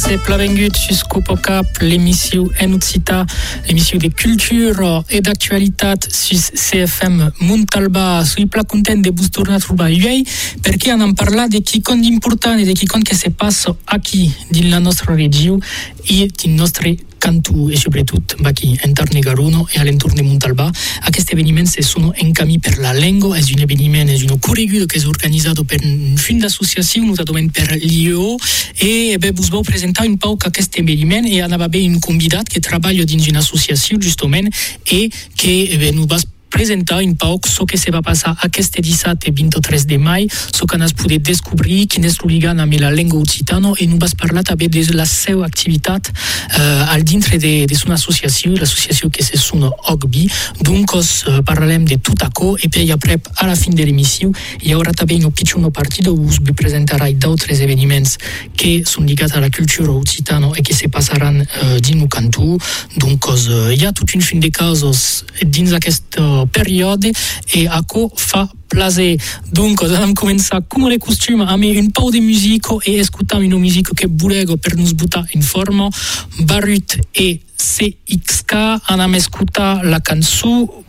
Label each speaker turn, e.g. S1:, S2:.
S1: c'est Plavengut jusqu'au Pocap, l'émission en Occità, l'émission de culture et d'actualité sur CFM Montalba. Soy pla content de vous tornar a trobar ieri perché on parla de quelqu'un d'important et de quelqu'un qui se passe aquí, dans la nostra région et dans notre Cantu e soprattutto qui intorno a Garuno e all'intorno di Montalba. Questi avvenimenti sono in cammino per la lingua, è un avvenimento, è un corridoio che è organizzato per un fin d'associazione, notamment per l'IEO, e vi voglio presentare un po' questi avvenimenti e abbiamo un convidato che lavora in un'associazione giustamente e che nous va presentare un po' ciò che si va passare a queste 17 e 23 di maggio, ciò che noi possiamo scoprire che è legata con la lingua occitana e noi va parlare della sua attività all'interno di un'associazione, l'associazione che si chiama OGBI. Dunque parleremo di tutto ciò e poi après, alla fine dell'emissione, e ora abbiamo un piccolo partito dove vi presenterai altri eventi che sono legati alla cultura occitana e che si passeranno in Cantu. Dunque il y a toute une fin de cause dans questa periode e a co fa plaisir. Donc, dobbiamo cominciare come le costume a me un po' di musica e ascoltare una musica che volego per nos buttare in forma. Barut e CXK hanno ascoltato la canzone